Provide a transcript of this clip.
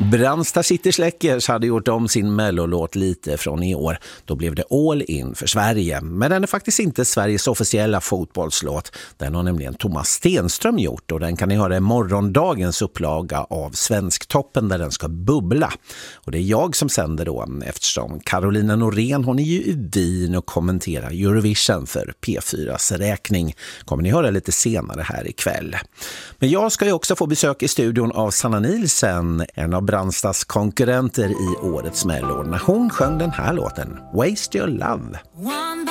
Brandsta City Släckers hade gjort om sin mellolåt lite från i år. Då blev det all in för Sverige. Men den är faktiskt inte Sveriges officiella fotbollslåt. Den har nämligen Thomas Stenström gjort och den kan ni höra i morgondagens upplaga av Svensktoppen där den ska bubbla. Och det är jag som sänder då eftersom Carolina Norén hon är ju i Wien och kommenterar Eurovision för P4s räkning. Kommer ni höra lite senare här ikväll. Men jag ska ju också få besök i studion av Sanna Nielsen, en av Brandstas konkurrenter i årets Mello. När hon sjöng den här låten, Waste Your Love.